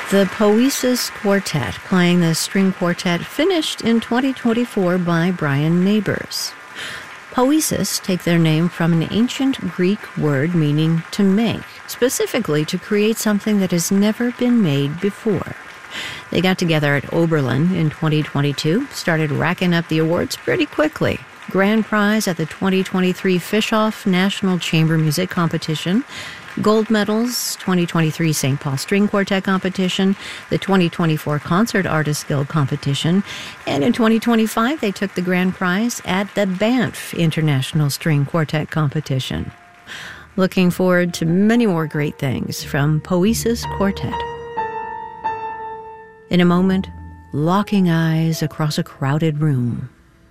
The Poesis Quartet, playing the string quartet, finished in 2024 by Brian Neighbors. Poesis take their name from an ancient Greek word meaning to make, specifically to create something that has never been made before. They got together at Oberlin in 2022, started racking up the awards pretty quickly. Grand prize at the 2023 Fischoff National Chamber Music Competition, gold medals, 2023 St. Paul String Quartet Competition, the 2024 Concert Artists Guild Competition, and in 2025 they took the grand prize at the Banff International String Quartet Competition. Looking forward to many more great things from Poesis Quartet. In a moment, locking eyes across a crowded room.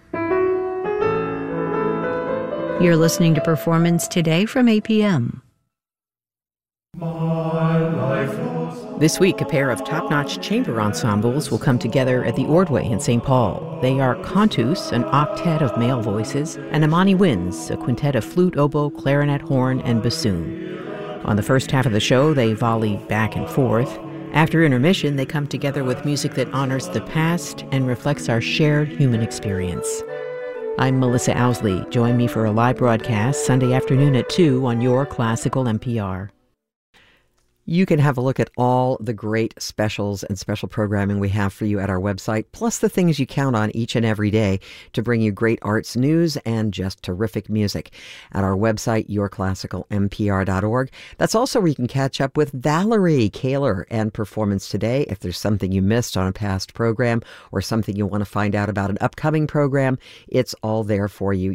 You're listening to Performance Today from APM. This week, a pair of top-notch chamber ensembles will come together at the Ordway in St. Paul. They are Cantus, an octet of male voices, and Amani Winds, a quintet of flute, oboe, clarinet, horn, and bassoon. On the first half of the show, they volley back and forth. After intermission, they come together with music that honors the past and reflects our shared human experience. I'm Melissa Owsley. Join me for a live broadcast Sunday afternoon at 2 on your Classical NPR. You can have a look at all the great specials and special programming we have for you at our website, plus the things you count on each and every day to bring you great arts news and just terrific music at our website, yourclassicalnpr.org. That's also where you can catch up with Valerie Kaler and Performance Today. If there's something you missed on a past program or something you want to find out about an upcoming program, it's all there for you,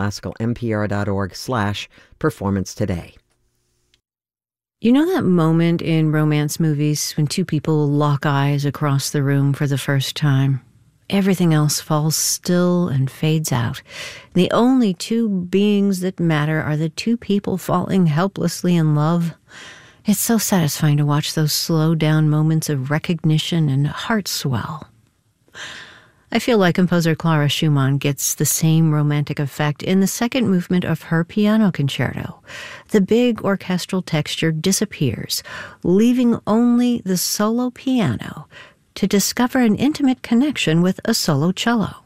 yourclassicalnpr.org/Performance Today. You know that moment in romance movies when two people lock eyes across the room for the first time? Everything else falls still and fades out. The only two beings that matter are the two people falling helplessly in love. It's so satisfying to watch those slow down moments of recognition and heart swell. I feel like composer Clara Schumann gets the same romantic effect in the second movement of her piano concerto. The big orchestral texture disappears, leaving only the solo piano to discover an intimate connection with a solo cello.